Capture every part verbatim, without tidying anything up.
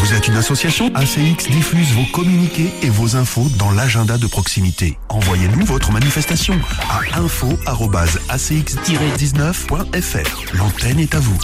Vous êtes une association? A C X diffuse vos communiqués et vos infos dans l'agenda de proximité. Envoyez-nous votre manifestation à info arobase a c x tiret dix-neuf point f r. L'antenne est à vous.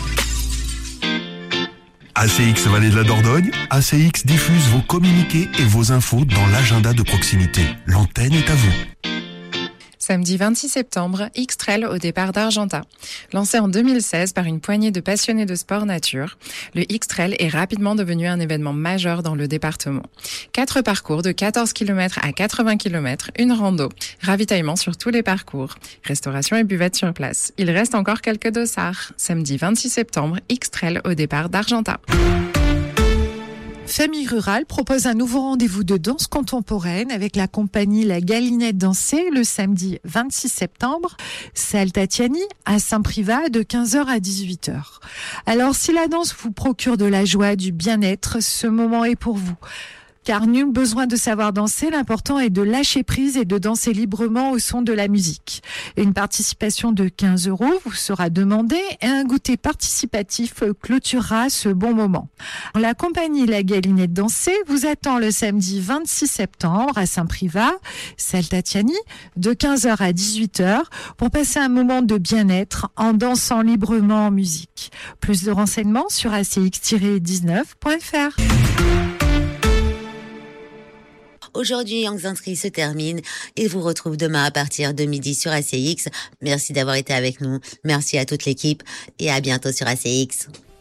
A C X Vallée de la Dordogne, A C X diffuse vos communiqués et vos infos dans l'agenda de proximité. L'antenne est à vous. Samedi vingt-six septembre, X-Trail au départ d'Argentat. Lancé en deux mille seize par une poignée de passionnés de sport nature, le X-Trail est rapidement devenu un événement majeur dans le département. Quatre parcours de quatorze kilomètres à quatre-vingts kilomètres, une rando, ravitaillement sur tous les parcours, restauration et buvette sur place. Il reste encore quelques dossards. Samedi vingt-six septembre, X-Trail au départ d'Argentat. Famille Rurale propose un nouveau rendez-vous de danse contemporaine avec la compagnie La Galinette Dansée le samedi vingt-six septembre, salle Tatiani à Saint-Privat de quinze heures à dix-huit heures. Alors si la danse vous procure de la joie, du bien-être, ce moment est pour vous. Car nul besoin de savoir danser, l'important est de lâcher prise et de danser librement au son de la musique. Une participation de quinze euros vous sera demandée et un goûter participatif clôturera ce bon moment. La compagnie La Galinette Dansée vous attend le samedi vingt-six septembre à Saint-Privat, salle Tatiani, de quinze heures à dix-huit heures pour passer un moment de bien-être en dansant librement en musique. Plus de renseignements sur a c x tiret dix-neuf point f r. Aujourd'hui, Young Entry se termine et vous retrouve demain à partir de midi sur A C X. Merci d'avoir été avec nous. Merci à toute l'équipe et à bientôt sur A C X.